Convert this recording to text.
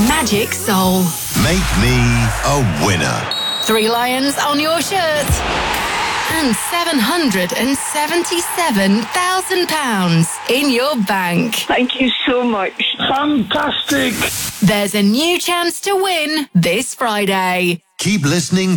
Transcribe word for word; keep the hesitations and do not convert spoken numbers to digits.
Magic Soul. Make me a winner. Three lions on your shirt. And seven hundred seventy-seven thousand pounds in your bank. Thank you so much. Fantastic. There's a new chance to win this Friday. Keep listening